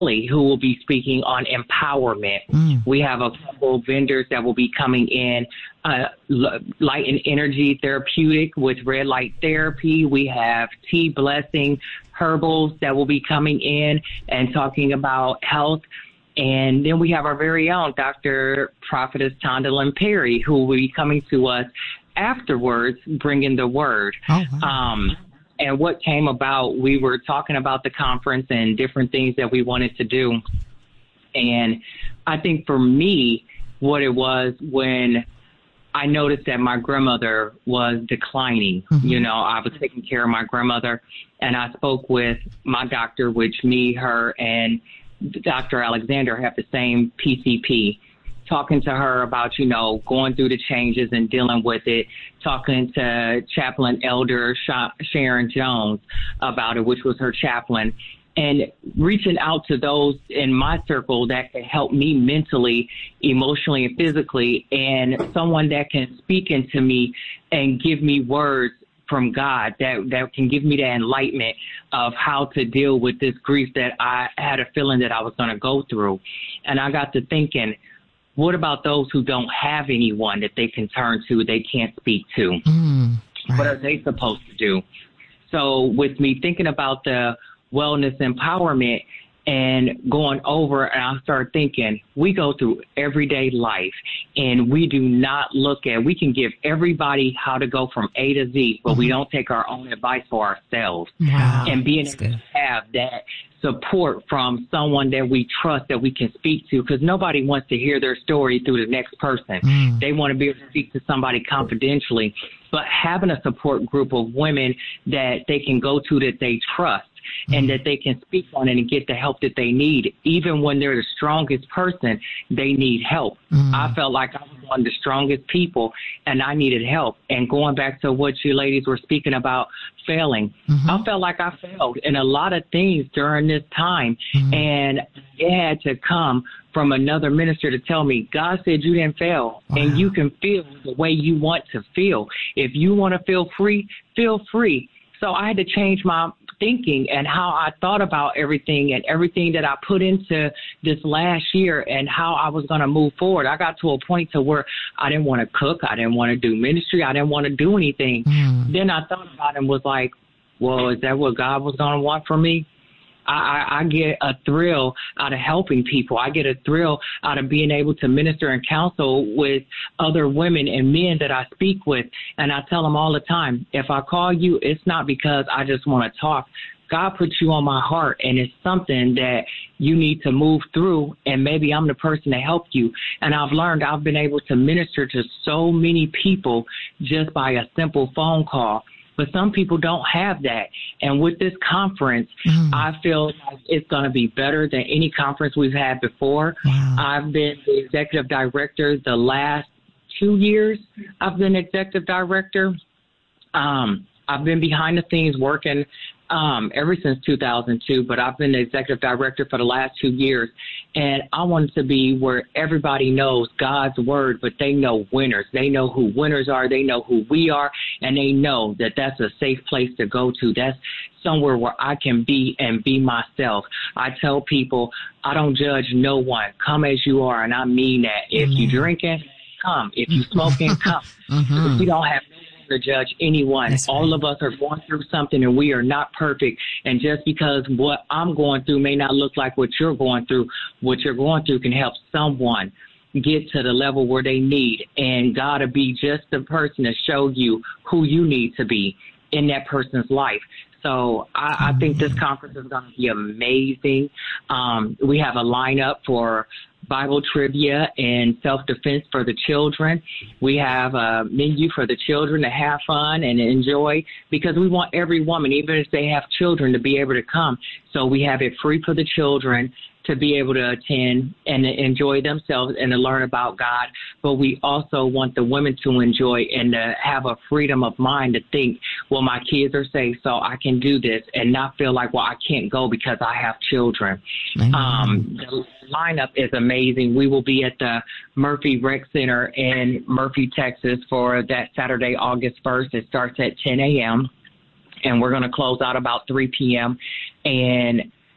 who will be speaking on empowerment. We have a couple vendors that will be coming in, light and energy therapeutic with red light therapy. We have Tea Blessing Herbals that will be coming in and talking about health. And then we have our very own Dr. Prophetess Tondalyn Perry, who will be coming to us afterwards, bringing the word. Oh, wow. And what came about, we were talking about the conference and different things that we wanted to do. And I think for me, what it was when I noticed that my grandmother was declining. You know, I was taking care of my grandmother, and I spoke with my doctor, which me, her, and Dr. Alexander have the same PCP, talking to her about, you know, going through the changes and dealing with it, talking to Chaplain Elder Sharon Jones about it, which was her chaplain, and reaching out to those in my circle that can help me mentally, emotionally, and physically, and someone that can speak into me and give me words from God that can give me the enlightenment of how to deal with this grief that I had a feeling that I was going to go through. And I got to thinking, what about those who don't have anyone that they can turn to, they can't speak to? Right. What are they supposed to do? So with me thinking about the wellness empowerment and going over, and I start thinking, we go through everyday life, and we do not look at, we can give everybody how to go from A to Z, but we don't take our own advice for ourselves. Wow. And being able to have that support from someone that we trust, that we can speak to, because nobody wants to hear their story through the next person. They want to be able to speak to somebody confidentially, but having a support group of women that they can go to, that they trust, and that they can speak on it and get the help that they need. Even when they're the strongest person, they need help. I felt like I was one of the strongest people, and I needed help. And going back to what you ladies were speaking about, failing, I felt like I failed in a lot of things during this time, and it had to come from another minister to tell me, God said you didn't fail, and you can feel the way you want to feel. If you want to feel free, feel free. So I had to change my thinking and how I thought about everything and everything that I put into this last year and how I was going to move forward. I got to a point to where I didn't want to cook. I didn't want to do ministry. I didn't want to do anything. Then I thought about it and was like, well, is that what God was going to want from me? I get a thrill out of helping people. I get a thrill out of being able to minister and counsel with other women and men that I speak with. And I tell them all the time, if I call you, it's not because I just want to talk. God put you on my heart, and it's something that you need to move through, and maybe I'm the person to help you. And I've learned I've been able to minister to so many people just by a simple phone call. But some people don't have that. And with this conference, I feel like it's going to be better than any conference we've had before. I've been the executive director the last 2 years. I've been executive director. I've been behind the scenes working ever since 2002, but I've been the executive director for the last 2 years. And I want to be where everybody knows God's word, but they know winners. They know who winners are. They know who we are. And they know that that's a safe place to go to. That's somewhere where I can be and be myself. I tell people, I don't judge no one. Come as you are. And I mean that. If you drinking, come. If you smoking, come. If you don't have to judge anyone. All of us are going through something, and we are not perfect. And just because what I'm going through may not look like what you're going through can help someone get to the level where they need. And God will be just the person to show you who you need to be in that person's life. So I think this conference is going to be amazing. We have a lineup for Bible trivia and self-defense for the children. We have a menu for the children to have fun and enjoy, because we want every woman, even if they have children, to be able to come. So we have it free for the children to be able to attend and enjoy themselves and to learn about God. But we also want the women to enjoy and to have a freedom of mind to think, well, my kids are safe, so I can do this, and not feel like, well, I can't go because I have children. The lineup is amazing. We will be at the Murphy Rec Center in Murphy, Texas for that Saturday, August 1st. It starts at 10 a.m., and we're going to close out about 3 p.m., and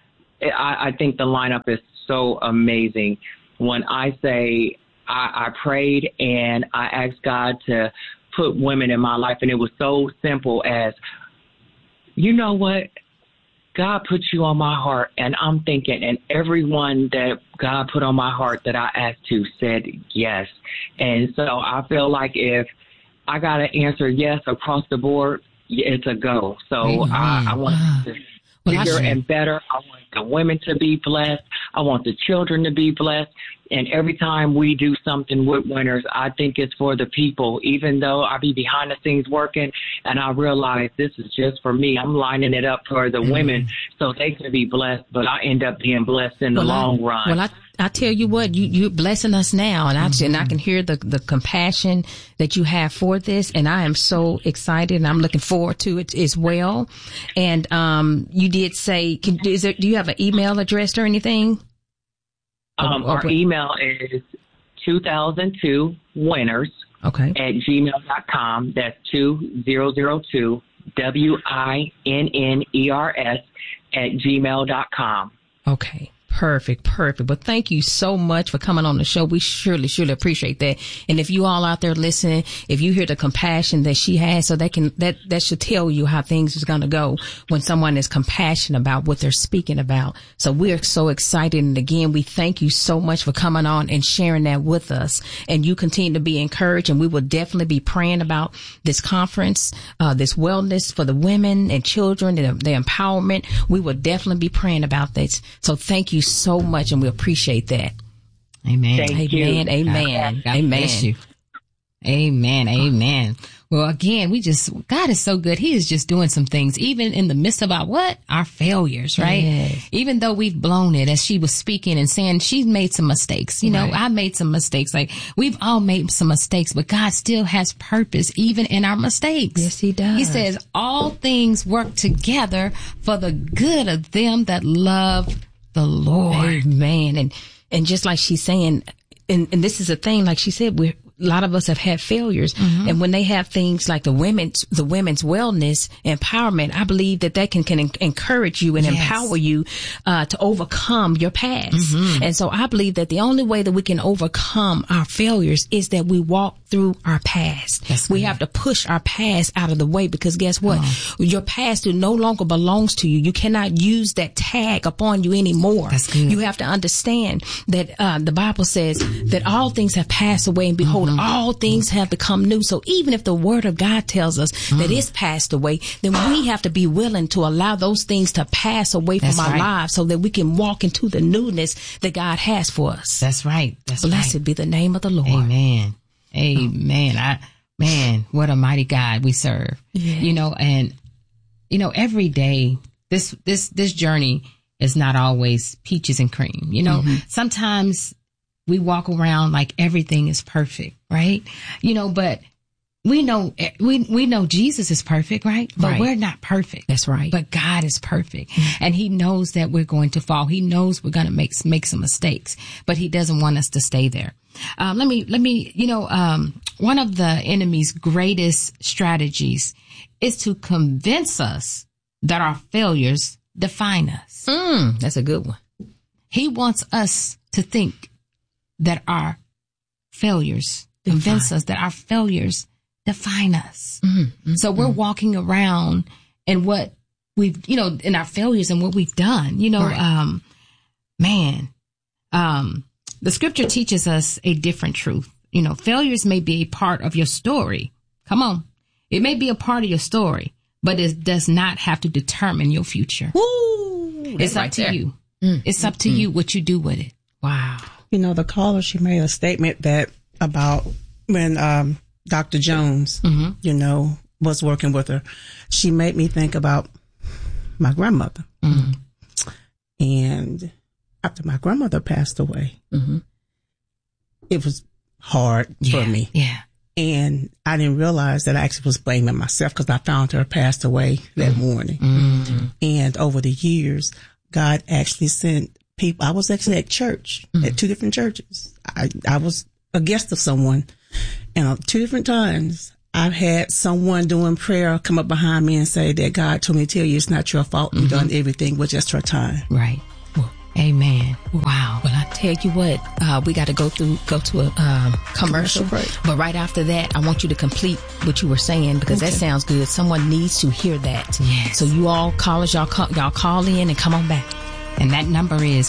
I think the lineup is so amazing. When I say I prayed and I asked God to put women in my life, and it was so simple as, you know what? God put you on my heart, and I'm thinking, and everyone that God put on my heart that I asked to said yes. And so I feel like if I got to answer yes across the board, it's a go. So I want to bigger and better. I want the women to be blessed. I want the children to be blessed. And every time we do something with winners, I think it's for the people, even though I be behind the scenes working and I realize this is just for me. I'm lining it up for the women so they can be blessed, but I end up being blessed in the long run. Well, I tell you what, you're blessing us now, and I can hear the compassion that you have for this, and I am so excited, and I'm looking forward to it as well. And you did say, do you have an email address or anything? Our email is 2002winners at gmail.com. That's 2002 WINNERS at gmail.com. Okay. Perfect. But thank you so much for coming on the show. We surely appreciate that. And if you all out there listening, if you hear the compassion that she has, so that should tell you how things is going to go when someone is compassionate about what they're speaking about. So we're so excited. And again, we thank you so much for coming on and sharing that with us. And you continue to be encouraged, and we will definitely be praying about this conference, this wellness for the women and children, and the empowerment. We will definitely be praying about this. So thank you so much, and we appreciate that. Amen. Thank you. Amen. God bless you. Amen. Well, again, God is so good. He is just doing some things, even in the midst of our failures, right? Yes. Even though we've blown it, as she was speaking and saying, she's made some mistakes. You know, I made some mistakes. Like, we've all made some mistakes, but God still has purpose, even in our mistakes. Yes, he does. He says, all things work together for the good of them that love the Lord. Amen. And just like she's saying, and this is a thing, like she said, a lot of us have had failures. And when they have things like the women's wellness, empowerment, I believe that can encourage you and empower you, to overcome your past. And so I believe that the only way that we can overcome our failures is that we walk through our past. We have to push our past out of the way, because guess what? Your past no longer belongs to you. You cannot use that tag upon you anymore. That's good. You have to understand that, the Bible says that all things have passed away, and behold, all things have become new. So even if the word of God tells us that it's passed away, then we have to be willing to allow those things to pass away from our lives, so that we can walk into the newness that God has for us. That's right. Blessed be the name of the Lord. Amen. Man, what a mighty God we serve. Yes. You know, and every day this journey is not always peaches and cream. You know, sometimes we walk around like everything is perfect, right? You know, but we know Jesus is perfect, right? But we're not perfect. That's right. But God is perfect. And he knows that we're going to fall. He knows we're going to make some mistakes, but he doesn't want us to stay there. Let me, one of the enemy's greatest strategies is to convince us that our failures define us. That's a good one. He wants us to think that our failures convince us that our failures define us. So we're walking around and what we've, in our failures and what we've done, the scripture teaches us a different truth. Failures may be a part of your story. Come on. It may be a part of your story, but it does not have to determine your future. Woo! It's up to you. It's up to you what you do with it. Wow. The caller, she made a statement that about when Dr. Jones, was working with her, she made me think about my grandmother. And after my grandmother passed away, it was hard for me. Yeah. And I didn't realize that I actually was blaming myself, because I found her passed away that morning. And over the years, God actually sent people. I was actually at church, at two different churches. I was a guest of someone, and 2 different times I've had someone doing prayer come up behind me and say that God told me to tell you it's not your fault. You've done everything with just her time. Right. Amen. Wow. Well, I tell you what, we got to go to a commercial break. But right after that, I want you to complete what you were saying, because that sounds good. Someone needs to hear that. Yes. So you all callers, y'all call in and come on back. And that number is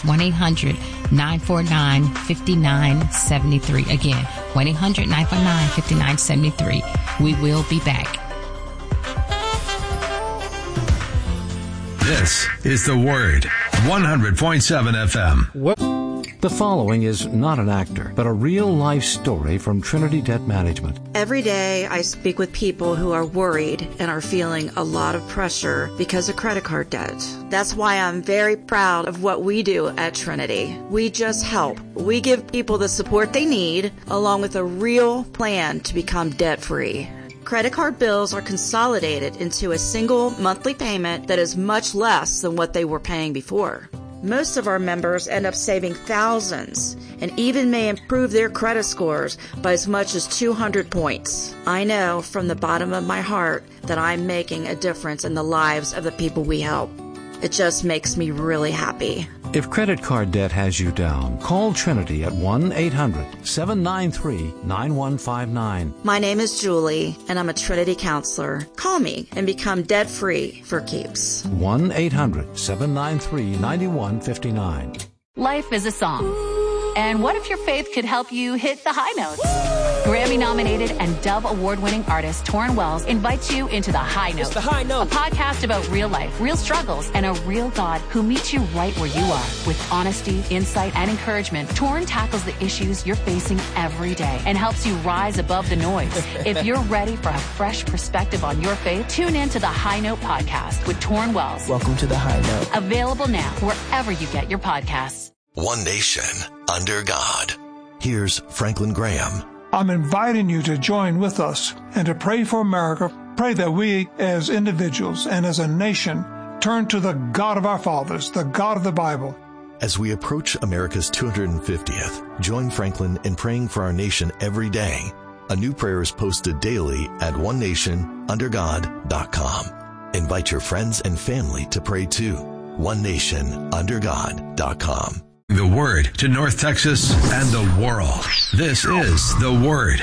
1-800-949-5973. Again, 1-800-949-5973. We will be back. This is The Word, 100.7 FM. The following is not an actor, but a real-life story from Trinity Debt Management. Every day I speak with people who are worried and are feeling a lot of pressure because of credit card debt. That's why I'm very proud of what we do at Trinity. We just help. We give people the support they need, along with a real plan to become debt-free. Credit card bills are consolidated into a single monthly payment that is much less than what they were paying before. Most of our members end up saving thousands and even may improve their credit scores by as much as 200 points. I know from the bottom of my heart that I'm making a difference in the lives of the people we help. It just makes me really happy. If credit card debt has you down, call Trinity at 1-800-793-9159. My name is Julie, and I'm a Trinity counselor. Call me and become debt-free for keeps. 1-800-793-9159. Life is a song. And what if your faith could help you hit the high notes? Grammy-nominated and Dove Award-winning artist Torrin Wells invites you into The High Note. It's The High Note. A podcast about real life, real struggles, and a real God who meets you right where you are. With honesty, insight, and encouragement, Torrin tackles the issues you're facing every day and helps you rise above the noise. If you're ready for a fresh perspective on your faith, tune in to The High Note podcast with Torrin Wells. Welcome to The High Note. Available now wherever you get your podcasts. One nation under God. Here's Franklin Graham. I'm inviting you to join with us and to pray for America. Pray that we as individuals and as a nation turn to the God of our fathers, the God of the Bible. As we approach America's 250th, join Franklin in praying for our nation every day. A new prayer is posted daily at onenationundergod.com. Invite your friends and family to pray too. onenationundergod.com. The Word to North Texas and the world. This is The Word,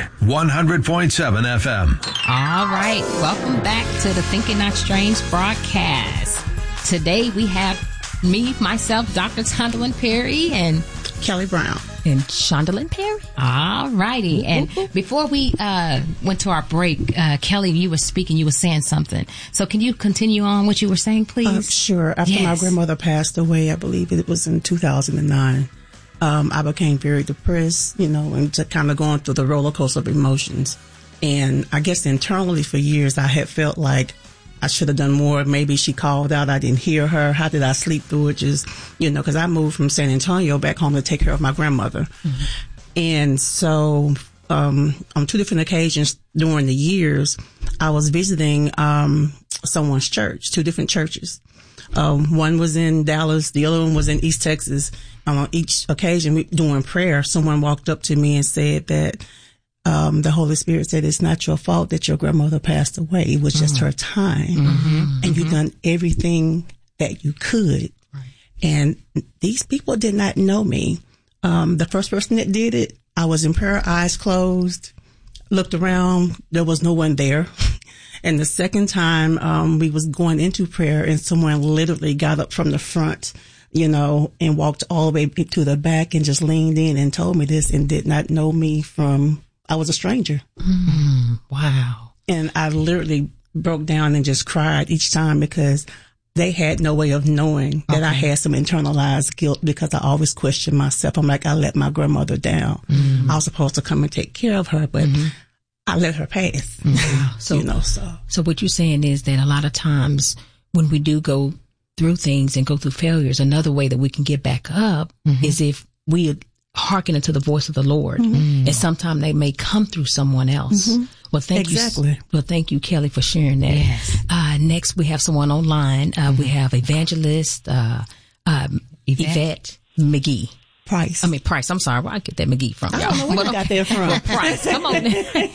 100.7 FM. All right. Welcome back to the Thinking Not Strange broadcast. Today we have me, myself, Dr. Shondelyn Perry, and Kelly Brown. And Shondelyn Perry. All righty. And before we went to our break, Kelly, you were speaking, you were saying something. So can you continue on what you were saying, please? Sure. After my grandmother passed away, I believe it was in 2009, I became very depressed, and just kind of going through the roller coaster of emotions. And I guess internally for years, I had felt like I should have done more. Maybe she called out. I didn't hear her. How did I sleep through it? Just, because I moved from San Antonio back home to take care of my grandmother. Mm-hmm. And so, on two different occasions during the years, I was visiting, someone's church, two different churches. One was in Dallas. The other one was in East Texas. On each occasion, doing prayer, someone walked up to me and said that, the Holy Spirit said, it's not your fault that your grandmother passed away. It was just her time. Mm-hmm. And you've done everything that you could. Right. And these people did not know me. The first person that did it, I was in prayer, eyes closed, looked around. There was no one there. And the second time, we was going into prayer and someone literally got up from the front, and walked all the way to the back and just leaned in and told me this and did not know me from, I was a stranger. Wow. And I literally broke down and just cried each time because they had no way of knowing that I had some internalized guilt because I always questioned myself. I'm like, I let my grandmother down. Mm-hmm. I was supposed to come and take care of her, but I let her pass. Wow. So what you're saying is that a lot of times when we do go through things and go through failures, another way that we can get back up is if we hearken into the voice of the Lord. Mm-hmm. And sometimes they may come through someone else. Mm-hmm. Well, thank you, Kelly, for sharing that. Yes. Next, we have someone online. We have evangelist Yvette McGee. Price. I'm sorry. Where I get that McGee from? I don't know where you got that from. Price. Come on.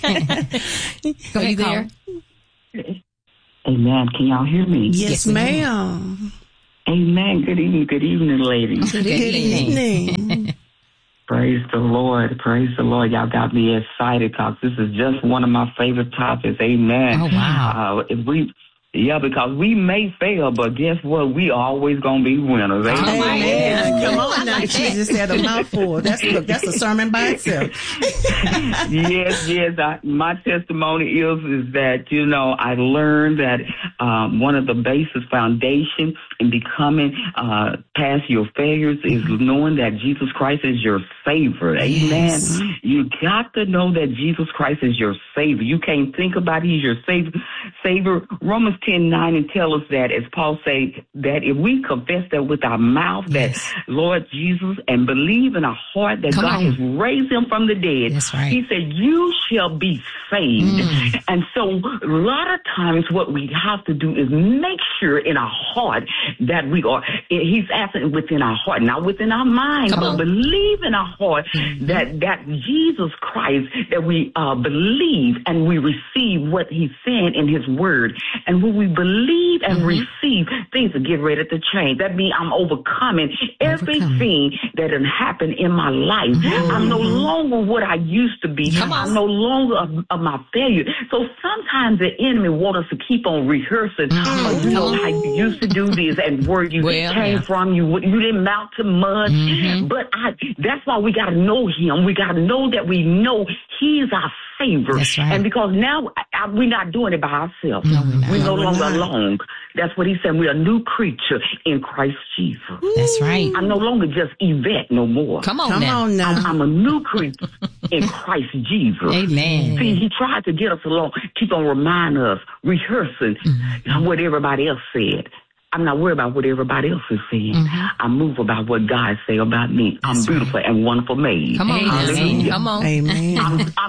Go ahead, there. Amen. Can y'all hear me? Yes, ma'am. Amen. Good evening, ladies. Good evening. Praise the Lord. Praise the Lord. Y'all got me excited because this is just one of my favorite topics. Amen. Oh, wow. Because we may fail, but guess what? We always going to be winners. Amen. Come on now. She just said a mouthful. That's a sermon by itself. Yes. My testimony is that, I learned that one of the basis foundation in becoming past your failures is knowing that Jesus Christ is your Savior. Amen. Yes. You got to know that Jesus Christ is your Savior. You can't think about He's your Savior. Romans 10:9 and tell us that, as Paul say, that if we confess that with our mouth, that Lord Jesus, and believe in our heart that God has raised Him from the dead, that's right. He said, you shall be saved. And so a lot of times what we have to do is make sure in our heart that He's asking within our heart, not within our mind, but believe in our heart that Jesus Christ, that we believe and we receive what He's saying in His word. And when we believe and receive, things will get ready to change. That means I'm overcoming everything that has happened in my life. I'm no longer what I used to be. I'm no longer of my failure. So sometimes the enemy wants us to keep on rehearsing. How you used to do this and where you came from. You didn't amount to much. But that's why we got to know Him. We got to know that we know He's our Savior. Right. And because now we're not doing it by ourselves. No, we're no longer alone. That's what He said. We're a new creature in Christ Jesus. That's right. I'm no longer just Yvette no more. Come on now. I'm a new creature in Christ Jesus. Amen. See, He tried to get us along, keep on reminding us, rehearsing what everybody else said. I'm not worried about what everybody else is saying. I move about what God say about me. I'm beautiful and wonderful made. Come on, hallelujah. Come on. Amen.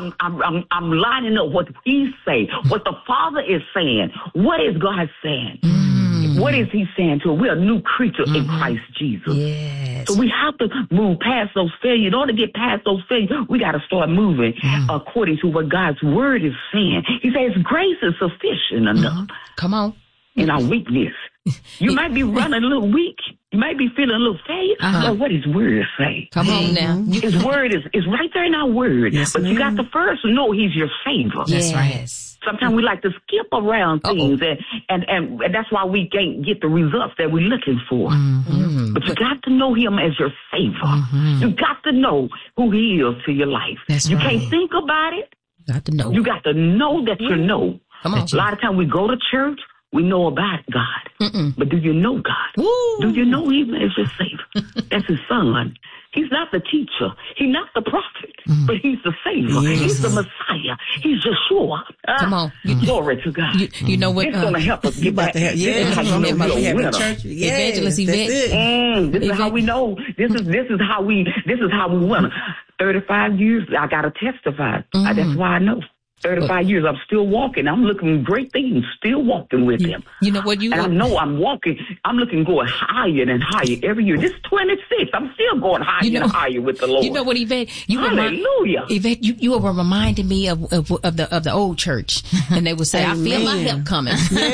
I'm lining up what He say, what the Father is saying. What is God saying? What is He saying to us? We're a new creature in Christ Jesus. Yes. So we have to move past those failures. In order to get past those failures, we got to start moving according to what God's word is saying. He says grace is sufficient enough. Come on. In our weakness. You might be running a little weak. You might be feeling a little failure. But what His word say? Come on now. His word is right there in our word. Yes, but you got to first know He's your Savior. That's right. Sometimes we like to skip around things, and that's why we can't get the results that we're looking for. But you got to know Him as your Savior. You got to know who He is to your life. You can't think about it. You got to know. You got to know that you know. Come on. A lot of times we go to church, we know about God. But do you know God? Woo. Do you know Him as your Savior? That's His Son. He's not the teacher. He's not the prophet. But He's the Savior. Yes. He's the Messiah. He's Yeshua. Come on. Glory to God. You know what? It's going to help us get back. This is how you know you're a winner. Evangelist Yvette. This is how we know. This is how we win. 35 years, I got to testify. That's why I know. 35 years, I'm still walking. I'm looking great things, still walking with Him. You know what? And I know I'm walking. I'm looking going higher and higher every year. This is 26. I'm still going higher and higher with the Lord. You know what, Yvette? Hallelujah. Yvette, you were reminding me of the old church, and they would say, "I feel my help coming."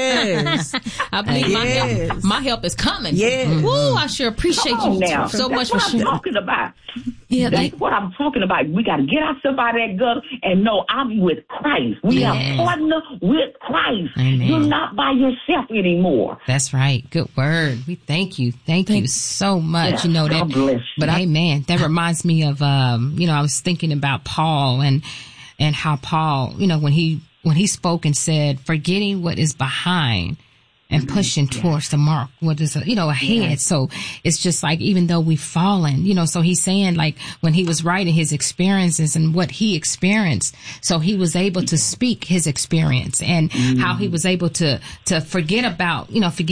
Yes, I believe my help is coming. Yes. Woo! I sure appreciate you so much for sharing. That's what I'm talking about. Yeah, that's what I'm talking about. We got to get ourselves out of that gutter and know I'm with Christ. We are partner with Christ. Amen. You're not by yourself anymore. That's right. Good word. We thank you. Thank you so much. Yeah, that. God bless you. But amen. That reminds me of I was thinking about Paul and how Paul, when he spoke and said, forgetting what is behind and pushing towards the mark, what is ahead. So it's just like, even though we've fallen, so he's saying, like, when he was writing his experiences and what he experienced, so he was able to speak his experience and how he was able to forget about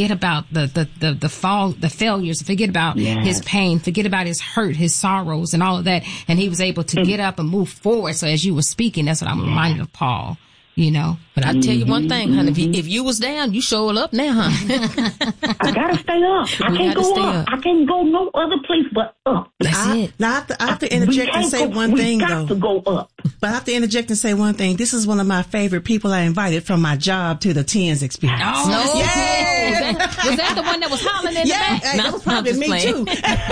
the fall, the failures, forget about his pain, forget about his hurt, his sorrows and all of that. And he was able to get up and move forward. So as you were speaking, that's what I'm reminded of Paul. But I tell you one thing, honey, if you was down, you showed up now, huh? I gotta stay up. I can't go up. I can't go no other place but up. That's it. Now I have to interject and say one thing, though. We got to go up. But I have to interject and say one thing. This is one of my favorite people I invited from my job to the TENS experience. Oh, yes. Was that the one that was hollering in the back? Yeah, that was probably me too.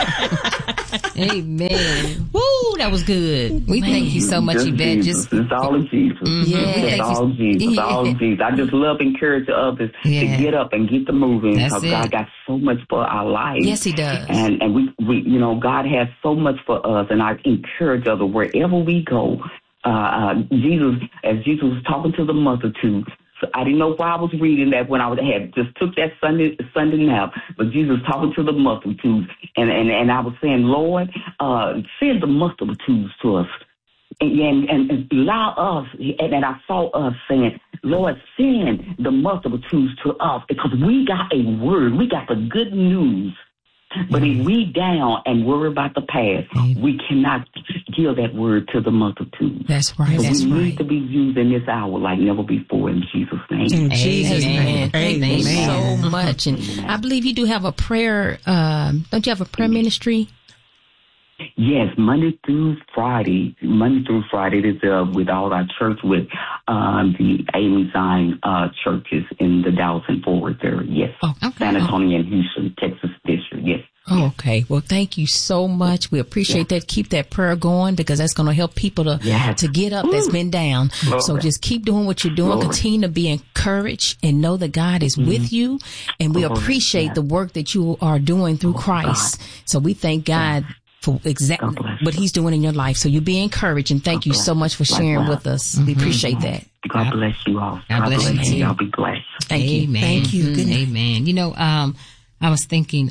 Amen. Woo, that was good. We thank you so much, Yvette. It's all of Jesus. It's all Jesus. All of Jesus. I just love encouraging others to get up and get to moving, because God got so much for our life. Yes, He does. And we God has so much for us, and I encourage others wherever we go. Jesus was talking to the multitudes. So I didn't know why I was reading that when I had just took that Sunday nap, but Jesus talking to the multitudes, and I was saying, Lord, send the multitudes to us, and allow us, and I saw us saying, Lord, send the multitudes to us, because we got a word, we got the good news. But if we down and worry about the past, we cannot give that word to the multitude. That's right. So we need to be used in this hour like never before, in Jesus' name. In Jesus' name. Thank you so much. And I believe you do have a prayer. Don't you have a prayer ministry? Yes, Monday through Friday. It is with all our church, with the Amy Zion churches in the Dallas and Fort Worth area. Yes, San Antonio and Houston, Texas district. Yes. Oh, okay. Well, thank you so much. We appreciate that. Keep that prayer going, because that's going to help people to get up that's been down. Glory. So just keep doing what you're doing. Glory. Continue to be encouraged and know that God is with you. And we appreciate the work that you are doing through Christ. God. So we thank God for exactly what He's doing in your life. So you be encouraged, and thank you so much for sharing with us. We appreciate that. God bless you all. God bless you. Y'all be blessed. Thank you. Thank you. Amen. I was thinking,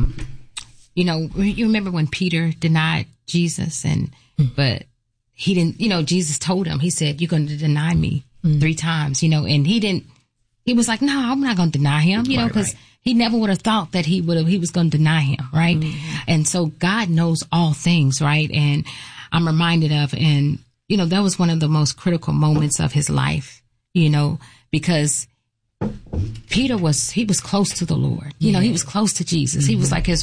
you remember when Peter denied Jesus, but he didn't, Jesus told him, He said, you're going to deny me 3 times, and he was like, no, I'm not going to deny Him, because he never would have thought that he was going to deny Him. Right. And so God knows all things. Right. And I'm reminded of, that was one of the most critical moments of his life, because Peter was close to the Lord. He was close to Jesus. He was like his,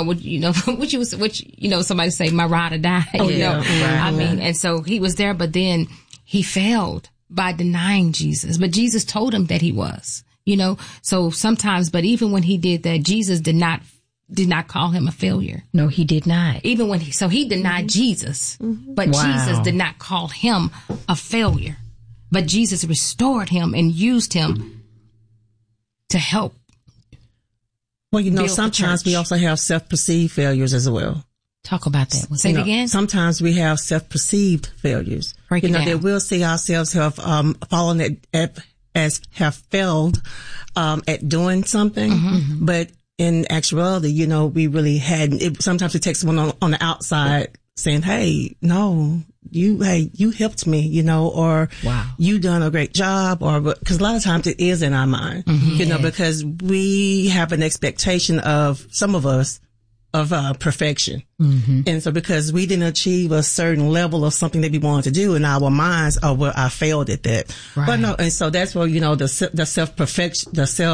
somebody say my ride or die, and so he was there, but then he failed by denying Jesus. But Jesus told him that he was, so sometimes, but even when he did that, Jesus did not call him a failure. No, He did not. Even when he denied Jesus, but Jesus did not call him a failure. But Jesus restored him and used him to help. Well, sometimes we also have self-perceived failures as well. Talk about that. Say it again. Sometimes we have self-perceived failures. Break it down. That we'll see ourselves have fallen have failed at doing something, but in actuality, we really hadn't. Sometimes it takes someone on the outside saying, "Hey, no, you helped me," or you done a great job, or because a lot of times it is in our mind, because we have an expectation of some of us of perfection, and so because we didn't achieve a certain level of something that we wanted to do in our minds, I failed at that. Right. But no, and so that's where the self-perfection,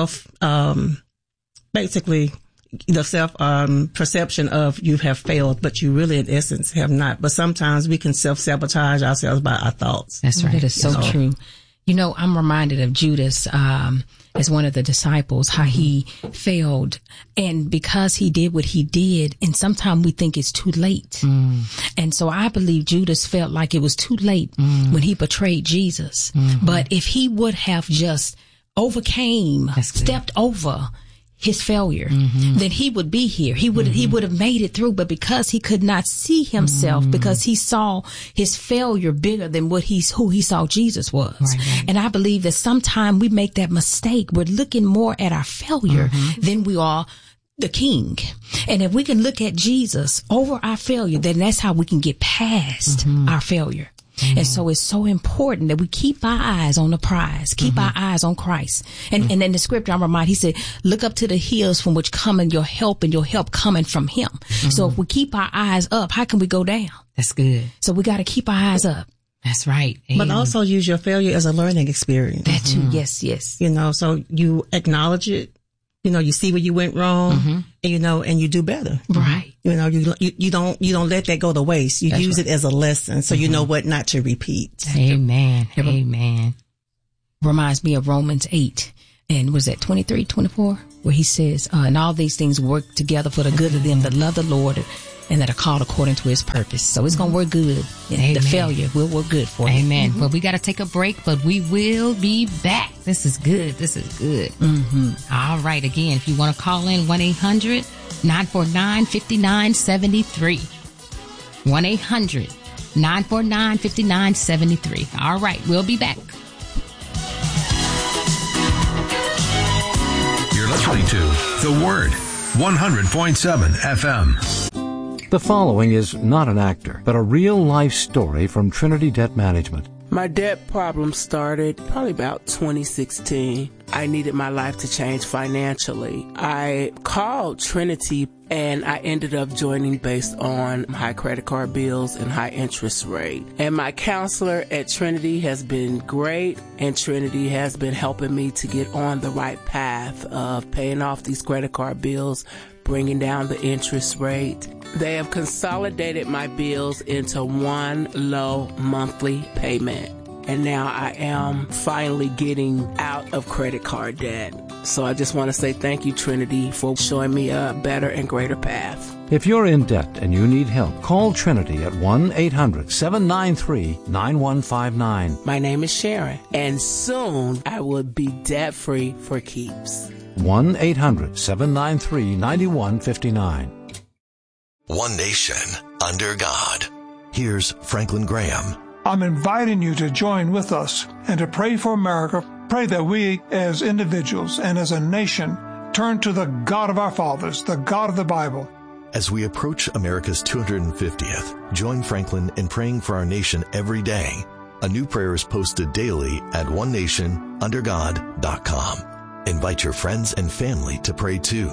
basically the self-perception of you have failed, but you really in essence have not. But sometimes we can self-sabotage ourselves by our thoughts. That's right. That is so true. I'm reminded of Judas as one of the disciples, how he failed. And because he did what he did, and sometimes we think it's too late. And so I believe Judas felt like it was too late when he betrayed Jesus. But if he would have just stepped over his failure, then he would be here. He would have made it through. But because he could not see himself, because he saw his failure bigger than who he saw Jesus was. Right. And I believe that sometimes we make that mistake. We're looking more at our failure than we are the King. And if we can look at Jesus over our failure, then that's how we can get past our failure. And so it's so important that we keep our eyes on the prize, keep our eyes on Christ. And in the scripture, I'm reminded, He said, look up to the hills from which cometh your help, and your help coming from Him. So if we keep our eyes up, how can we go down? That's good. So we got to keep our eyes up. That's right. But also use your failure as a learning experience. That too. Yes. So you acknowledge it. You see where you went wrong, and you do better. Right. You don't let that go to waste. You use it as a lesson, so you know what not to repeat. Amen. Amen. Reminds me of Romans 8. And was that 23, 24? Where he says, and all these things work together for the good of them that love the Lord and that are called according to his purpose. So it's going to work good. Amen. The failure will work good for you. Amen. Well, we got to take a break, but we will be back. This is good. This is good. All right. Again, if you want to call in, 1-800-949-5973. 1-800-949-5973. All right. We'll be back. You're listening to The Word, 100.7 FM. The following is not an actor, but a real-life story from Trinity Debt Management. My debt problem started probably about 2016. I needed my life to change financially. I called Trinity and I ended up joining based on high credit card bills and high interest rate. And my counselor at Trinity has been great, and Trinity has been helping me to get on the right path of paying off these credit card bills, bringing down the interest rate. They have consolidated my bills into one low monthly payment. And now I am finally getting out of credit card debt. So I just want to say thank you, Trinity, for showing me a better and greater path. If you're in debt and you need help, call Trinity at 1-800-793-9159. My name is Sharon, and soon I will be debt-free for keeps. 1-800-793-9159. One nation under God. Here's Franklin Graham. I'm inviting you to join with us and to pray for America. Pray that we as individuals and as a nation turn to the God of our fathers, the God of the Bible. As we approach America's 250th, join Franklin in praying for our nation every day. A new prayer is posted daily at onenationundergod.com. Invite your friends and family to pray too.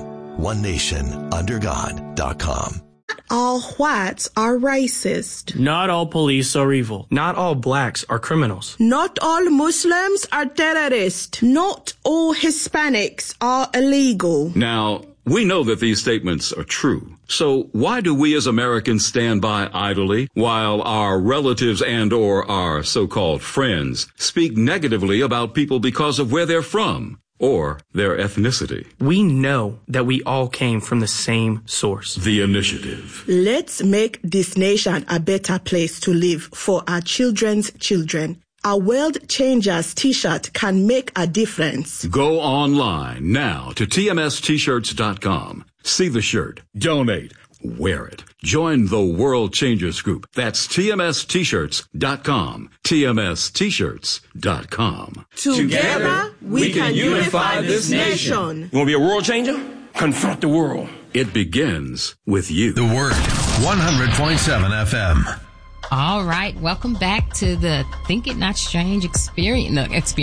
onenationundergod.com. All whites are racist. Not all police are evil. Not all blacks are criminals. Not all Muslims are terrorists. Not all Hispanics are illegal. Now, we know that these statements are true. So why do we as Americans stand by idly while our relatives and or our so-called friends speak negatively about people because of where they're from or their ethnicity? We know that we all came from the same source. The Initiative. Let's make this nation a better place to live for our children's children. A World Changers t-shirt can make a difference. Go online now to tmstshirts.com. See the shirt. Donate. Wear it. Join the World Changers group. That's tmstshirts.com. tmstshirts.com. Together, we can unify this nation. You want to be a world changer? Confront the world. It begins with you. The Word, 100.7 FM. All right. Welcome back to the Think It Not Strange experience.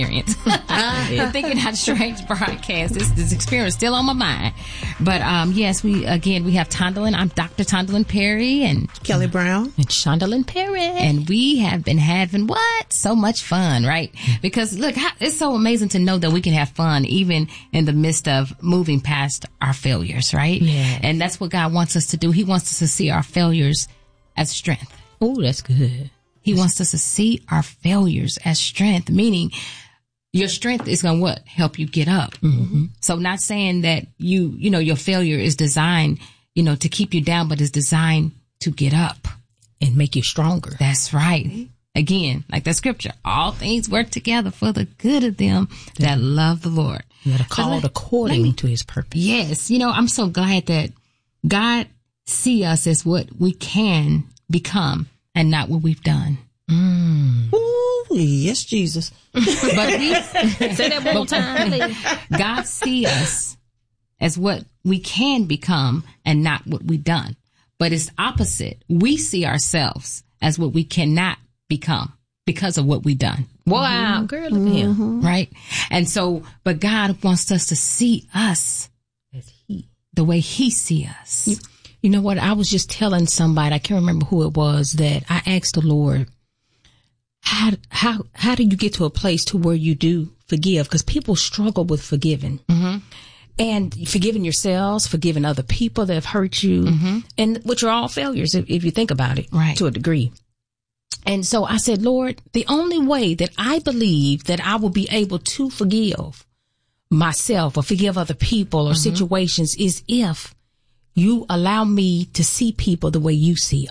The Think It Not Strange broadcast. This experience still on my mind. But, yes, we have Tondalyn. I'm Dr. Tondalyn Perry and Kelly Brown and Shondalyn Perry. And we have been having so much fun, right? Because look, it's so amazing to know that we can have fun even in the midst of moving past our failures, right? Yeah. And that's what God wants us to do. He wants us to see our failures as strength. Oh, that's good. He wants us to see our failures as strength, meaning your strength is going to help you get up. Mm-hmm. So not saying that your failure is designed, to keep you down, but is designed to get up and make you stronger. That's right. Again, like that scripture, all things work together for the good of them that love the Lord. That are called according to his purpose. Yes. I'm so glad that God see us as what we can become and not what we've done. Ooh, yes, Jesus. But say that one more time. God see us as what we can become and not what we've done. But it's opposite. We see ourselves as what we cannot become because of what we've done. Wow, girl, look at him. Right? And so, but God wants us to see us as the way he see us. You know what? I was just telling somebody, I can't remember who it was, that I asked the Lord, how do you get to a place to where you do forgive? Because people struggle with forgiving. Mm-hmm. And forgiving yourselves, forgiving other people that have hurt you, mm-hmm. and which are all failures if you think about it, right, to a degree. And so I said, Lord, the only way that I believe that I will be able to forgive myself or forgive other people or situations is if you allow me to see people the way you see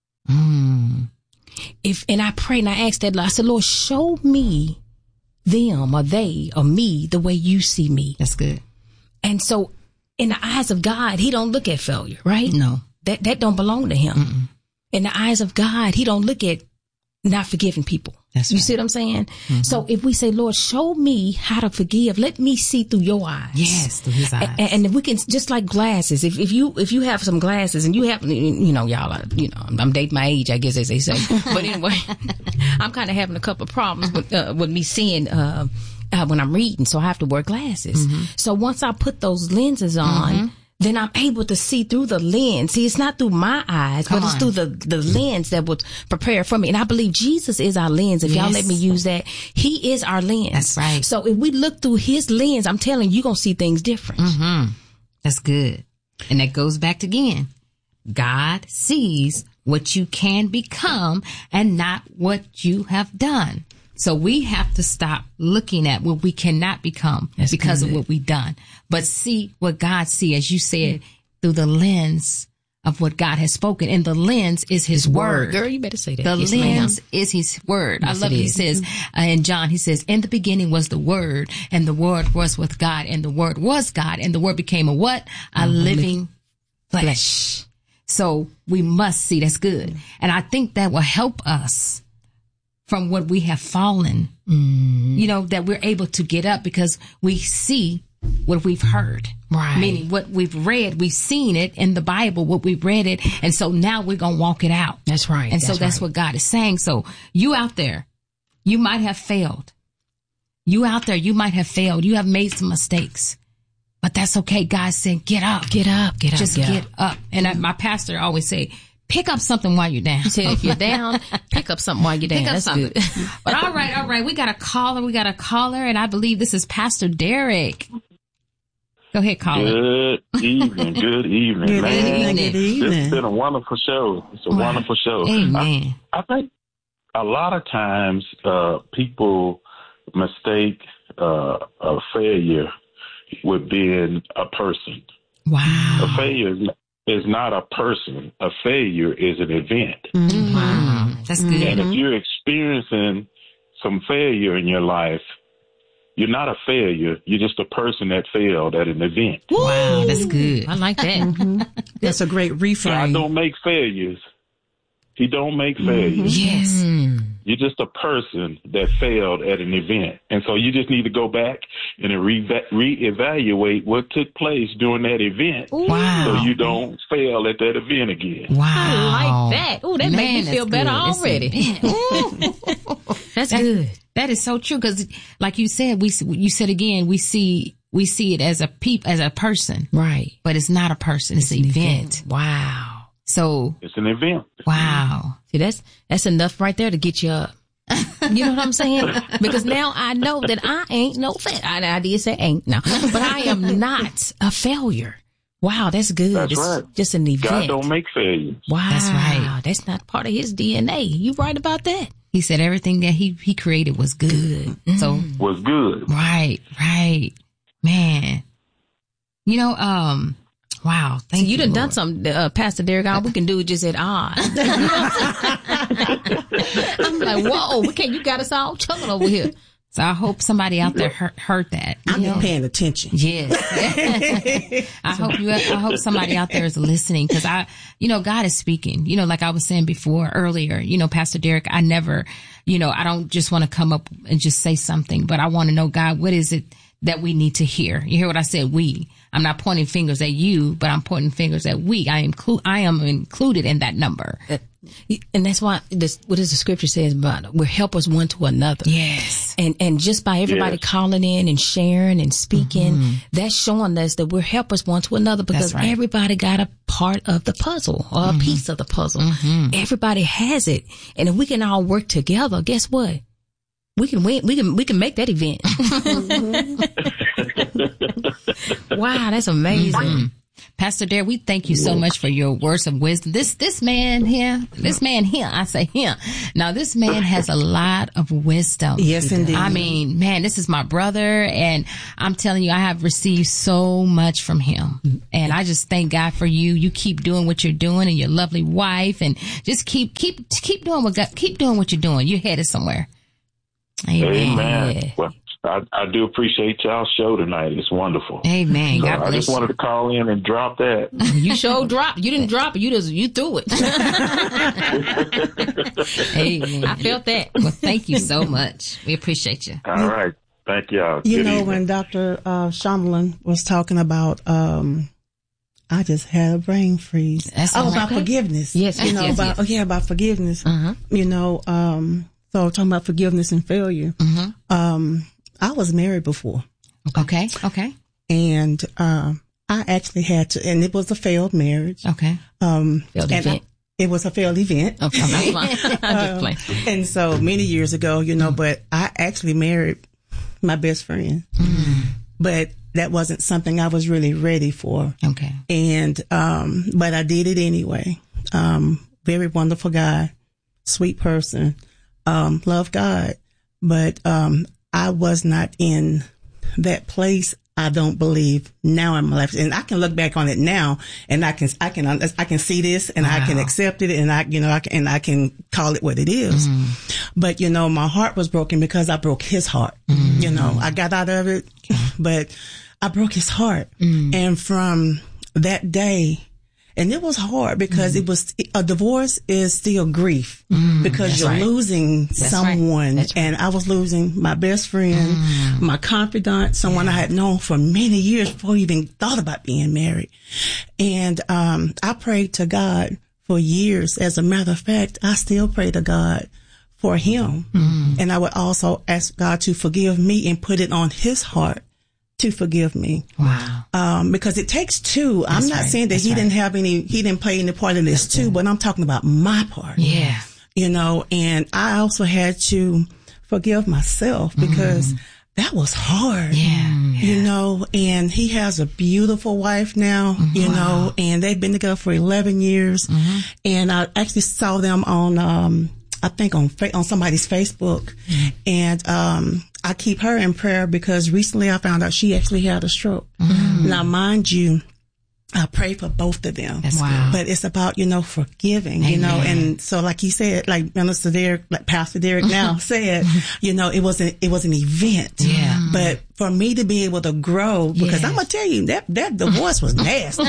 them. And I pray and I ask that, I said, Lord, show me them or they or me the way you see me. That's good. And so in the eyes of God, he don't look at failure, right? No. That don't belong to him. In the eyes of God, he don't look at not forgiving people. That's you right. see what I'm saying? So if we say, Lord, show me how to forgive, let me see through your eyes. Yes, through his eyes. And if we can, just like glasses, if you have some glasses and you have, y'all are, I'm dating my age, I guess, as they say. But anyway, I'm kind of having a couple of problems with me seeing, when I'm reading, so I have to wear glasses. So once I put those lenses on, then I'm able to see through the lens. See, it's not through my eyes, but it's through the lens that was prepared for me. And I believe Jesus is our lens. If y'all let me use that, he is our lens. That's right. So if we look through his lens, I'm telling you, you're going to see things different. That's good. And that goes back to, again, God sees what you can become and not what you have done. So we have to stop looking at what we cannot become because of what we've done, but see what God sees, as you said, through the lens of what God has spoken. And the lens is his word. Girl, you better say that. The lens is his word. Yes, I love it. He says in John, he says, in the beginning was the word, and the word was with God, and the word was God, and the word became a what? A living flesh. So we must see. That's good. And I think that will help us from what we have fallen, that we're able to get up because we see what we've heard. Right. Meaning what we've read, we've seen it in the Bible, what we've read it. And so now we're going to walk it out. That's right. And so that's what God is saying. So you out there, you might have failed. You out there, you might have failed. You have made some mistakes. But that's okay. God said, get up. Get up. Get up. Just get up. And my pastor always say, pick up something while you're down. He said, if you're down, pick up something while you're down. That's something. Good. But all right. We got a caller, and I believe this is Pastor Derek. Go ahead, caller. Good evening. Good evening, man. Good evening. This has been a wonderful show. It's a wonderful show. Amen. I think a lot of times people mistake a failure with being a person. Wow. A failure is not a person. A failure is an event. Wow. That's good. And if you're experiencing some failure in your life, you're not a failure. You're just a person that failed at an event. Wow, that's good. I like that. That's a great reframe. God don't make failures. He don't make failures. Yes. You're just a person that failed at an event. And so you just need to go back and reevaluate what took place during that event. Wow. So you don't fail at that event again. Wow. I like that. Oh, that made me feel better already. That's good. That is so true. Because like you said, you said again, we see it as a person. Right. But it's not a person. It's an event. Wow. So it's an event. Wow. See, that's enough right there to get you up. You know what I'm saying? Because now I know that I ain't no failure. I did say ain't now, but I am not a failure. Wow, that's good. That's it's right. just an event. God don't make failures. Wow. That's right. That's not part of his DNA. You right about that. He said everything that he created was good. So was good. Right. Man. Wow. Thank you. You done something, Pastor Derek. All we can do is just at odds. I'm like, whoa, you got us all chuckling over here. So I hope somebody out there heard that. I'm paying attention. Yes. I hope somebody out there is listening because God is speaking. Like I was saying earlier, Pastor Derek, I never, I don't just want to come up and just say something, but I want to know, God, what is it that we need to hear? You hear what I said? We. I'm not pointing fingers at you, but I'm pointing fingers at we. I am included in that number. And that's why what does the scripture says about we're helpers one to another. Yes. And just by everybody calling in and sharing and speaking, that's showing us that we're helpers one to another because everybody got a part of the puzzle or a piece of the puzzle. Everybody has it. And if we can all work together, guess what? We can win. We can make that event. Wow, that's amazing. Pastor Derek, we thank you so much for your words of wisdom. This man here, I say him. Now, this man has a lot of wisdom. Yes, indeed. I mean, man, this is my brother, and I'm telling you, I have received so much from him. And I just thank God for you. You keep doing what you're doing, and your lovely wife, and just keep doing what you're doing. You're headed somewhere. Amen. Well, I do appreciate y'all's show tonight. It's wonderful. Amen. So God bless I just wanted to call in and drop that. You sure dropped. You didn't drop it. You threw it. Amen. I felt that. Well, thank you so much. We appreciate you. All right. Thank y'all. You Good know, evening. when Dr. Shomlin was talking about, I just had a brain freeze. About forgiveness. Yes. You know, about forgiveness. You know, so talking about forgiveness and failure. I was married before. Okay. And, I actually had to, and it was a failed marriage. Okay. Failed event. It was a failed event. Okay. And so many years ago, you know, but I actually married my best friend. But that wasn't something I was really ready for. Okay. And, but I did it anyway. Very wonderful guy, sweet person, love God. But, I was not in that place. I don't believe now in my life. And I can look back on it now and I can see this and I can accept it and I can call it what it is. But, you know, my heart was broken because I broke his heart. You know, I got out of it, but I broke his heart. And from that day, and it was hard because it was, a divorce is still grief because you're losing someone. Right. And I was losing my best friend, my confidant, someone I had known for many years before I even thought about being married. And, I prayed to God for years. As a matter of fact, I still pray to God for him. And I would also ask God to forgive me and put it on his heart to forgive me. Wow. Because it takes two. I'm not saying that he didn't play any part in this too, but I'm talking about my part. Yeah. You know, and I also had to forgive myself because that was hard. You know, and he has a beautiful wife now, you know, and they've been together for 11 years. And I actually saw them on, I think on somebody's Facebook. And, I keep her in prayer because recently I found out she actually had a stroke. Now, mind you, I pray for both of them. But it's about, you know, forgiving, you know, and so like you said, like Minister Derek, like Pastor Derek now said, you know, it was an event. But for me to be able to grow, because I'm going to tell you that divorce was nasty.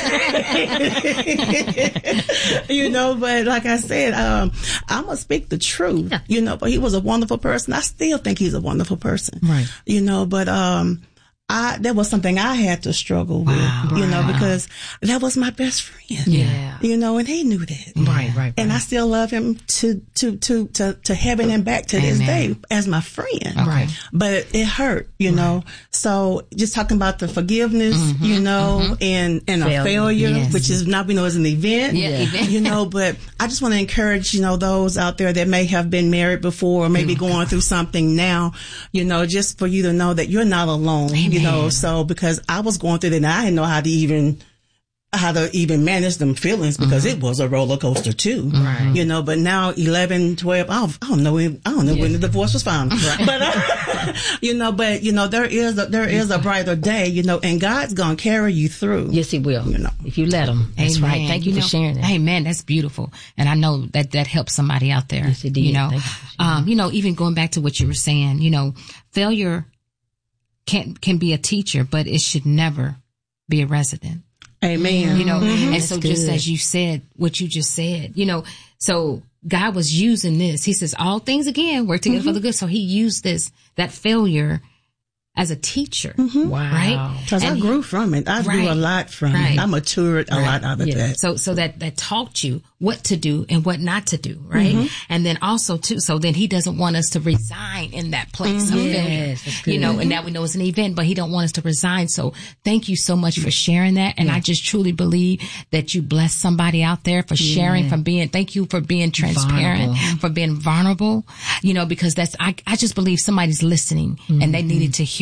You know, but like I said, I'm going to speak the truth, you know, but he was a wonderful person. I still think he's a wonderful person, you know, but, that was something I had to struggle with, you know, because that was my best friend, you know, and he knew that. Right. And I still love him to heaven and back to this day as my friend. But it hurt, you know. So just talking about the forgiveness, you know, and a failure, which is now we know is an event, you know, but I just want to encourage, you know, those out there that may have been married before or maybe going through something now, you know, just for you to know that you're not alone. You know, so because I was going through it and I didn't know how to even manage them feelings because it was a roller coaster too. You know, but now 11, 12, I don't know when the divorce was final. But, you know, there is a brighter day, you know, and God's going to carry you through. Yes, he will. You know, if you let him. That's right. Thank you for sharing that. Amen. That's beautiful. And I know that helps somebody out there. Yes, it did. You know, you know, even going back to what you were saying, you know, failure can be a teacher, but it should never be a resident. Amen. You know, and so good. just as you said, what you just said, you know, so God was using this. He says, all things again work together for the good. So he used that failure as a teacher. Right? Because I grew from it. I grew a lot from it. I matured a lot out of that. So that taught you what to do and what not to do, right? And then also too, so then he doesn't want us to resign in that place of failure, you know, and that we know it's an event, but he don't want us to resign. So thank you so much for sharing that. And I just truly believe that you bless somebody out there for sharing, thank you for being transparent, for being vulnerable, you know, because I just believe somebody's listening and they needed to hear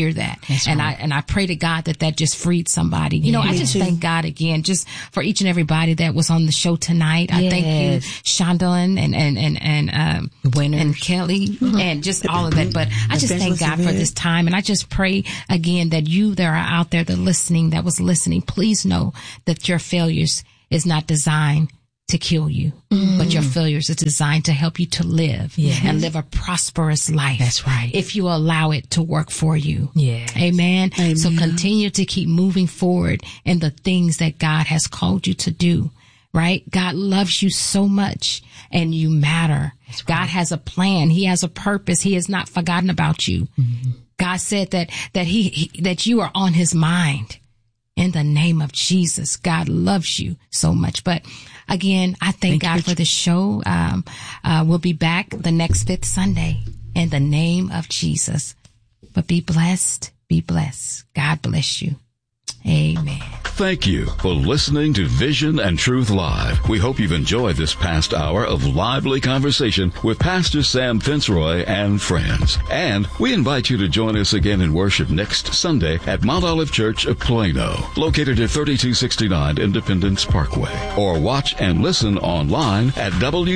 hear that. That's and right. I pray to God that just freed somebody. You know, I just thank God again, just for each and everybody that was on the show tonight. I thank you, Shonda and Winner and Kelly and just all of that. But I just thank God for this time. And I just pray again that you that are out there that was listening, please know that your failures is not designed to kill you, but your failures is designed to help you to live and live a prosperous life. That's right. If you allow it to work for you. Yeah. Amen. So continue to keep moving forward in the things that God has called you to do. Right? God loves you so much and you matter. Right. God has a plan. He has a purpose. He has not forgotten about you. Mm-hmm. God said that you are on his mind. In the name of Jesus, God loves you so much. But again, I thank God for the show. We'll be back the next 5th Sunday in the name of Jesus. But be blessed. Be blessed. God bless you. Amen. Thank you for listening to Vision and Truth Live. We hope you've enjoyed this past hour of lively conversation with Pastor Sam Fitzroy and friends. And we invite you to join us again in worship next Sunday at Mount Olive Church of Plano, located at 3269 Independence Parkway. Or watch and listen online at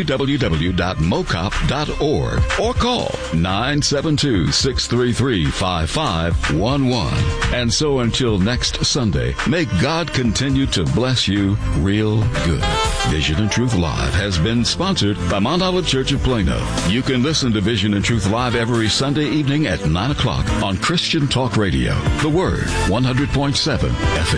www.mocop.org or call 972-633-5511. And so until next Sunday, may God continue to bless you real good. Vision and Truth Live has been sponsored by Mount Olive Church of Plano. You can listen to Vision and Truth Live every Sunday evening at 9 o'clock on Christian Talk Radio. The Word, 100.7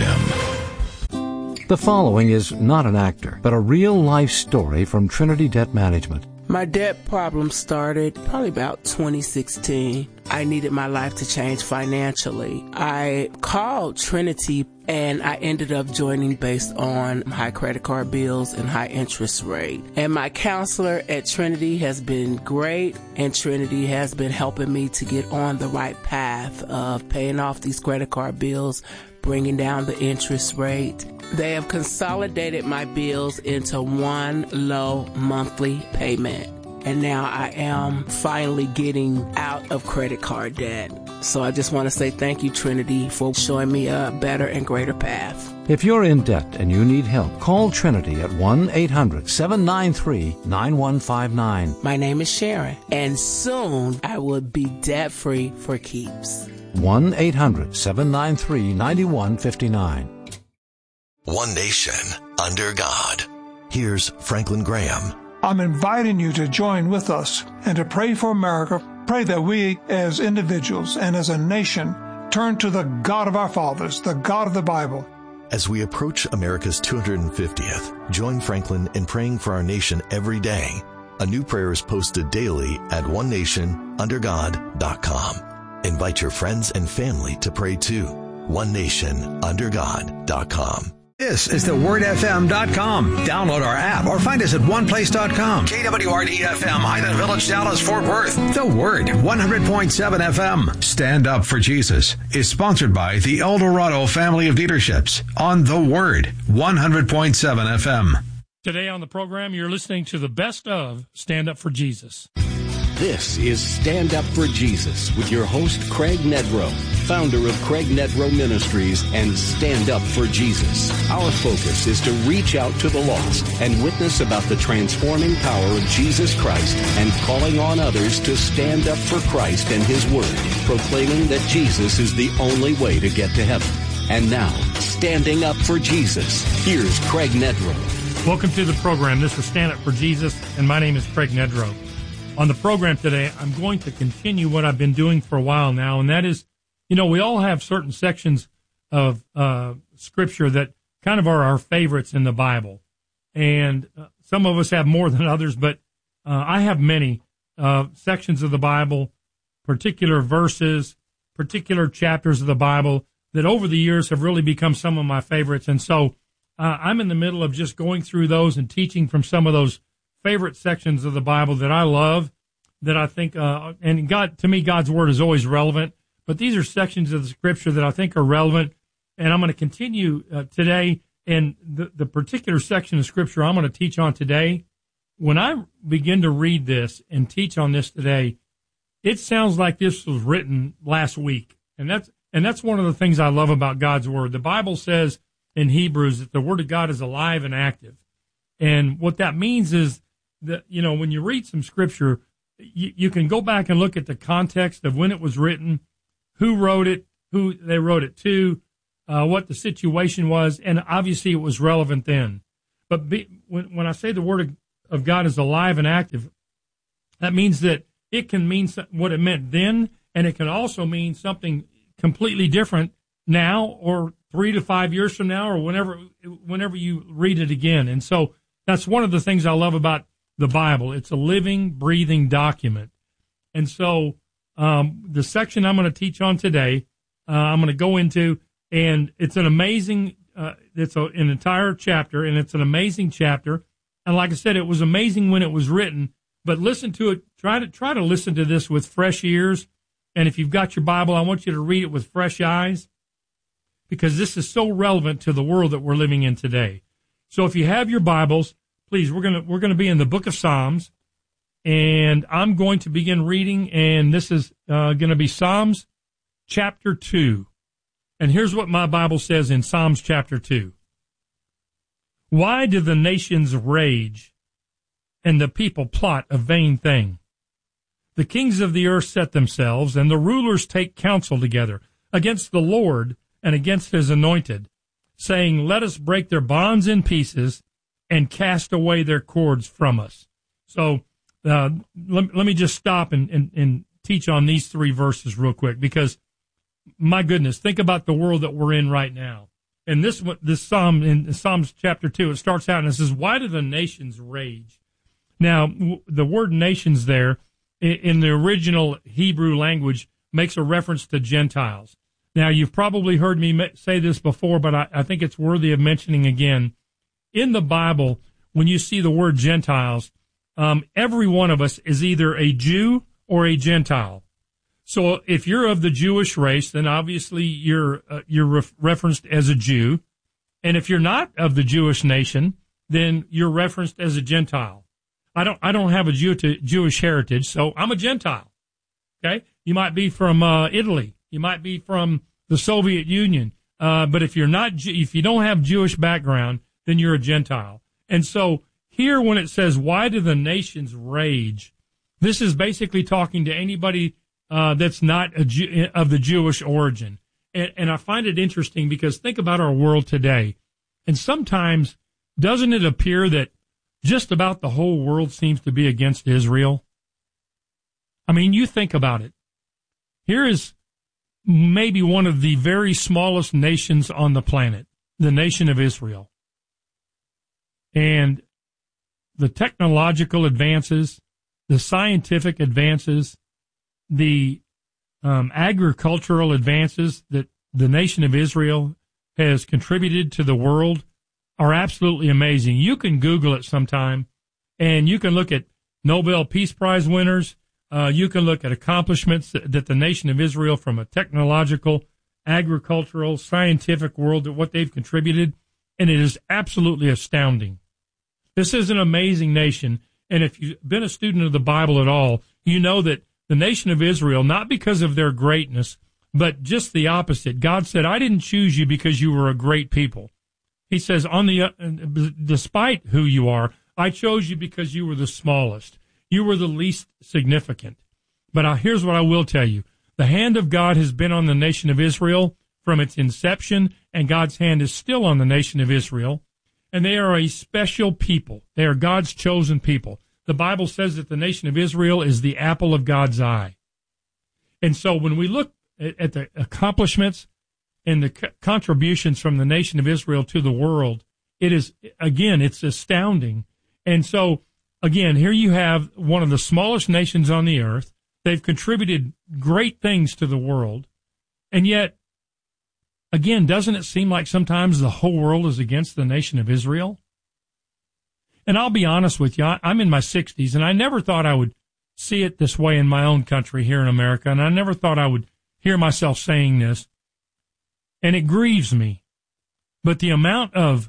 FM. The following is not an actor, but a real-life story from Trinity Debt Management. My debt problem started probably about 2016. I needed my life to change financially. I called Trinity and I ended up joining based on high credit card bills and high interest rate. And my counselor at Trinity has been great, and Trinity has been helping me to get on the right path of paying off these credit card bills, bringing down the interest rate. They have consolidated my bills into one low monthly payment. And now I am finally getting out of credit card debt. So I just want to say thank you, Trinity, for showing me a better and greater path. If you're in debt and you need help, call Trinity at 1-800-793-9159. My name is Sharon, and soon I will be debt-free for keeps. 1-800-793-9159. One nation under God. Here's Franklin Graham. I'm inviting you to join with us and to pray for America. Pray that we as individuals and as a nation turn to the God of our fathers, the God of the Bible. As we approach America's 250th, join Franklin in praying for our nation every day. A new prayer is posted daily at onenationundergod.com. Invite your friends and family to pray too. onenationundergod.com. This is thewordfm.com. Download our app or find us at oneplace.com. KWRD-FM, Highland Village, Dallas, Fort Worth. The Word, 100.7 FM. Stand Up for Jesus is sponsored by the El Dorado Family of Dealerships on The Word, 100.7 FM. Today on the program, you're listening to the best of Stand Up for Jesus. This is Stand Up for Jesus with your host, Craig Nedrow, founder of Craig Nedrow Ministries and Stand Up for Jesus. Our focus is to reach out to the lost and witness about the transforming power of Jesus Christ and calling on others to stand up for Christ and His Word, proclaiming that Jesus is the only way to get to heaven. And now, standing up for Jesus, here's Craig Nedrow. Welcome to the program. This is Stand Up for Jesus, and my name is Craig Nedrow. On the program today, I'm going to continue what I've been doing for a while now, and that is, you know, we all have certain sections of Scripture that kind of are our favorites in the Bible. And some of us have more than others, but I have many sections of the Bible, particular verses, particular chapters of the Bible that over the years have really become some of my favorites. And so I'm in the middle of just going through those and teaching from some of those favorite sections of the Bible that I love, that I think, and God, to me, God's Word is always relevant, but these are sections of the Scripture that I think are relevant, and I'm going to continue today, and the particular section of Scripture I'm going to teach on today, when I begin to read this and teach on this today, it sounds like this was written last week, And that's one of the things I love about God's word. The Bible says in Hebrews that the word of God is alive and active. And what that means is that, you know, when you read some scripture, you can go back and look at the context of when it was written, who wrote it, who they wrote it to, what the situation was, and obviously it was relevant then. But when I say the word of God is alive and active, that means that it can mean what it meant then, and it can also mean something completely different now, or 3 to 5 years from now, or whenever you read it again. And so that's one of the things I love about the Bible. It's a living, breathing document. And so the section I'm going to teach on today, I'm going to go into, and it's an amazing, it's an entire chapter, and it's an amazing chapter. And like I said, it was amazing when it was written, but listen to it, try to listen to this with fresh ears. And if you've got your Bible, I want you to read it with fresh eyes, because this is so relevant to the world that we're living in today. So if you have your Bibles, please, we're going to be in the book of Psalms, and I'm going to begin reading, and this is going to be Psalms chapter 2. And here's what my Bible says in Psalms chapter 2. Why do the nations rage and the people plot a vain thing? The kings of the earth set themselves, and the rulers take counsel together against the Lord and against his anointed, saying, let us break their bonds in pieces and cast away their cords from us. So let me just stop and teach on these 3 verses real quick, because, my goodness, think about the world that we're in right now. And this psalm, in Psalms chapter 2, it starts out and it says, why do the nations rage? Now, the word nations there, in the original Hebrew language, makes a reference to Gentiles. Now, you've probably heard me say this before, but I think it's worthy of mentioning again. In the Bible, when you see the word Gentiles, every one of us is either a Jew or a Gentile. So if you're of the Jewish race, then obviously you're referenced as a Jew. And if you're not of the Jewish nation, then you're referenced as a Gentile. I don't have a Jewish heritage, so I'm a Gentile. Okay? You might be from Italy. You might be from the Soviet Union. But if you don't have Jewish background, then you're a Gentile. And so here, when it says, why do the nations rage? This is basically talking to anybody that's not of the Jewish origin. And I find it interesting because think about our world today. And sometimes, doesn't it appear that just about the whole world seems to be against Israel? I mean, you think about it. Here is maybe one of the very smallest nations on the planet, the nation of Israel. And the technological advances, the scientific advances, the agricultural advances that the nation of Israel has contributed to the world are absolutely amazing. You can Google it sometime, and you can look at Nobel Peace Prize winners. You can look at accomplishments that the nation of Israel, from a technological, agricultural, scientific world, what they've contributed, and it is absolutely astounding. This is an amazing nation, and if you've been a student of the Bible at all, you know that the nation of Israel, not because of their greatness, but just the opposite. God said, I didn't choose you because you were a great people. He says, despite who you are, I chose you because you were the smallest. You were the least significant. But here's what I will tell you. The hand of God has been on the nation of Israel from its inception, and God's hand is still on the nation of Israel. And they are a special people. They are God's chosen people. The Bible says that the nation of Israel is the apple of God's eye. And so when we look at the accomplishments and the contributions from the nation of Israel to the world, it is, again, it's astounding. And so, again, here you have one of the smallest nations on the earth. They've contributed great things to the world. And yet, again, doesn't it seem like sometimes the whole world is against the nation of Israel? And I'll be honest with you, I'm in my 60s, and I never thought I would see it this way in my own country here in America, and I never thought I would hear myself saying this, and it grieves me. But the amount of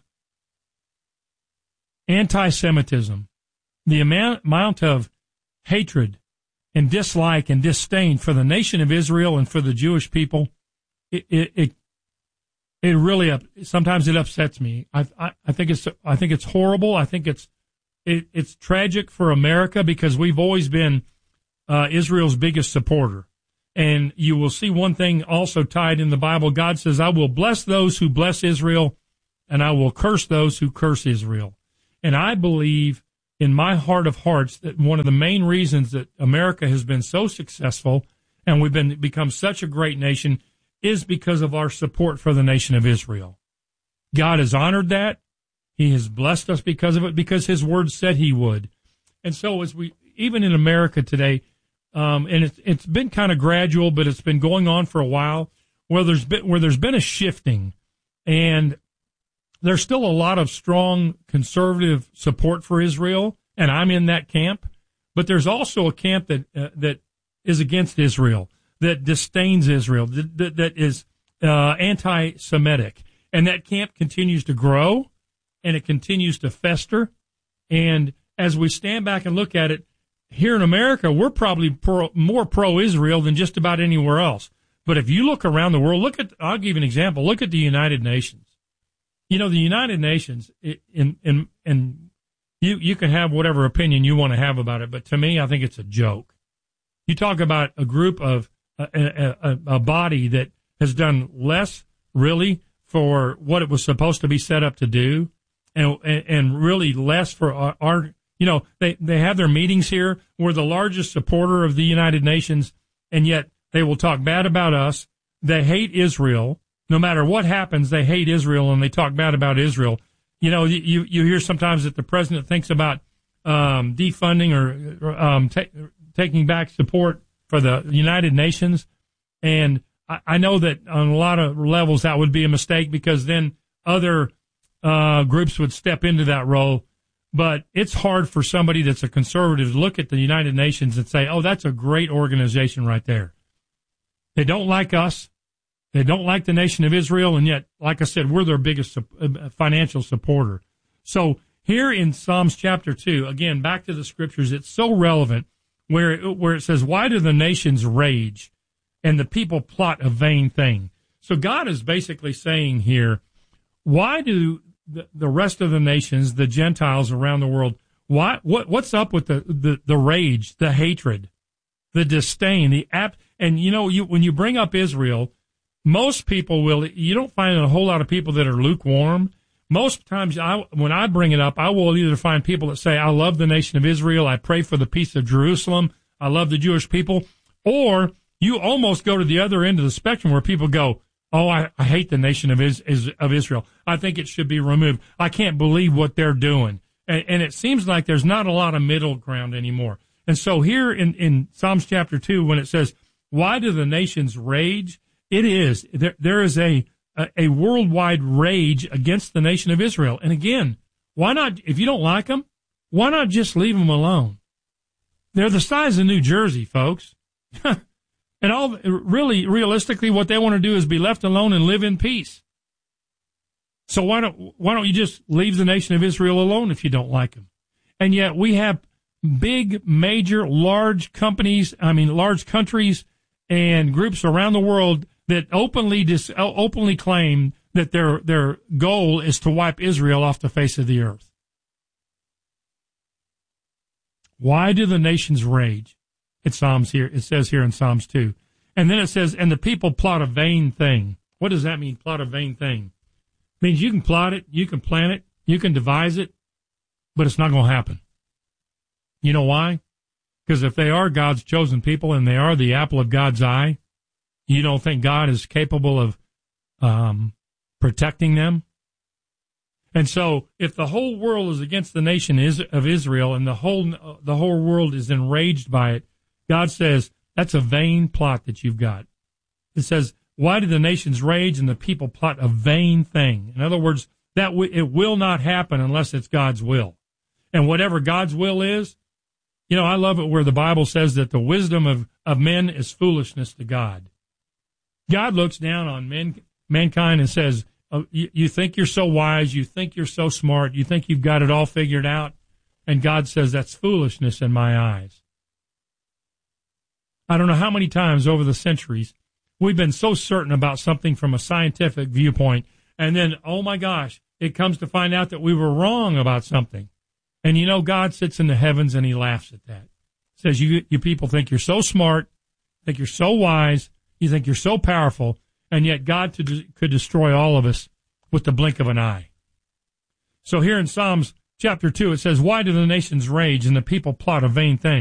anti-Semitism, the amount of hatred and dislike and disdain for the nation of Israel and for the Jewish people it really sometimes it upsets me. I think it's horrible. I think it's tragic for America because we've always been Israel's biggest supporter. And you will see one thing also tied in the Bible. God says, I will bless those who bless Israel, and I will curse those who curse Israel. And I believe in my heart of hearts that one of the main reasons that America has been so successful and we've become such a great nation is because of our support for the nation of Israel. God has honored that. He has blessed us because of it, because his word said he would. And so even in America today, and it's been kind of gradual, but it's been going on for a while, where there's been a shifting, and there's still a lot of strong conservative support for Israel, and I'm in that camp. But there's also a camp that is against Israel, that disdains Israel, that is anti-Semitic, and that camp continues to grow, and it continues to fester. And as we stand back and look at it, here in America, we're probably more pro-Israel than just about anywhere else. But if you look around the world, I'll give you an example. Look at the United Nations. You know, the United Nations, and you can have whatever opinion you want to have about it, but to me, I think it's a joke. You talk about a group of a body that has done less, really, for what it was supposed to be set up to do, and really less for our you know, they have their meetings here. We're the largest supporter of the United Nations, and yet they will talk bad about us. They hate Israel. No matter what happens, they hate Israel, and they talk bad about Israel. You know, you hear sometimes that the president thinks about defunding or taking back support for the United Nations, and I know that on a lot of levels that would be a mistake because then other groups would step into that role. But it's hard for somebody that's a conservative to look at the United Nations and say, oh, that's a great organization right there. They don't like us. They don't like the nation of Israel. And yet, like I said, we're their biggest financial supporter. So here in Psalms chapter 2, again, back to the scriptures, it's so relevant where it says, why do the nations rage and the people plot a vain thing? So God is basically saying here, why do the rest of the nations, the Gentiles around the world, what's up with the rage, the hatred, the disdain, and you know, when you bring up Israel, most people you don't find a whole lot of people that are lukewarm. Most times when I bring it up, I will either find people that say, I love the nation of Israel, I pray for the peace of Jerusalem, I love the Jewish people, or you almost go to the other end of the spectrum where people go, oh, I hate the nation of Israel. I think it should be removed. I can't believe what they're doing. And it seems like there's not a lot of middle ground anymore. And so here in Psalms chapter 2, when it says, why do the nations rage? It is. There is a worldwide rage against the nation of Israel. And again, why not, if you don't like them, why not just leave them alone? They're the size of New Jersey, folks. And realistically, what they want to do is be left alone and live in peace. So why don't you just leave the nation of Israel alone if you don't like them? And yet we have big, major, large companies, large countries and groups around the world that openly claim that their goal is to wipe Israel off the face of the earth. Why do the nations rage? It says here in Psalms 2. And then it says, and the people plot a vain thing. What does that mean, plot a vain thing? It means you can plot it, you can plan it, you can devise it, but it's not going to happen. You know why? Because if they are God's chosen people and they are the apple of God's eye, you don't think God is capable of protecting them? And so if the whole world is against the nation of Israel and the whole world is enraged by it, God says, that's a vain plot that you've got. It says, why do the nations rage and the people plot a vain thing? In other words, it will not happen unless it's God's will. And whatever God's will is, you know, I love it where the Bible says that the wisdom of men is foolishness to God. God looks down on mankind and says, oh, you think you're so wise, you think you're so smart, you think you've got it all figured out, and God says that's foolishness in my eyes. I don't know how many times over the centuries We've been so certain about something from a scientific viewpoint, and then, oh my gosh, it comes to find out that we were wrong about something. And you know, God sits in the heavens and he laughs at that. Says, you people think you're so smart, think you're so wise, you think you're so powerful, and yet God could destroy all of us with the blink of an eye. So here in Psalms chapter 2, it says, why do the nations rage and the people plot a vain thing?